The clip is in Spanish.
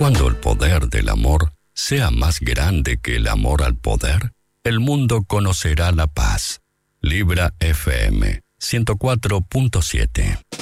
Cuando el poder del amor sea más grande que el amor al poder, el mundo conocerá la paz. Libra FM 104.7.